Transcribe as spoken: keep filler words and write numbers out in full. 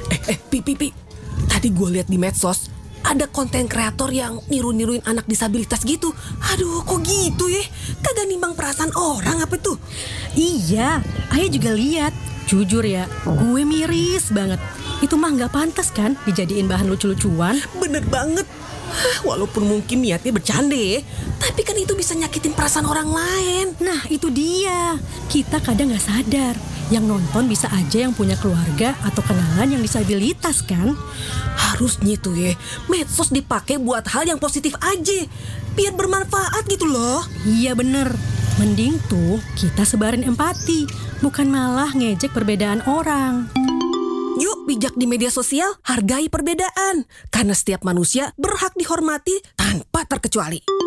Eh, eh, Pi, Pi, Pi. Tadi gue lihat di medsos, ada konten kreator yang niru-niruin anak disabilitas gitu. Aduh, kok gitu ya? Kagak nimbang perasaan orang apa tuh? Iya, Ayah juga lihat. Jujur ya, gue miris banget. Itu mah nggak pantas kan dijadiin bahan lucu-lucuan. Bener banget. Hah, walaupun mungkin niatnya bercanda ya, tapi kan itu bisa nyakitin perasaan orang lain. Nah itu dia, kita kadang nggak sadar. Yang nonton bisa aja yang punya keluarga atau kenalan yang disabilitas kan. Harusnya tuh ya, medsos dipakai buat hal yang positif aja, biar bermanfaat gitu loh. Iya bener, mending tuh kita sebarin empati, bukan malah ngejek perbedaan orang. Yuk bijak di media sosial, hargai perbedaan. Karena setiap manusia berhak dihormati tanpa terkecuali.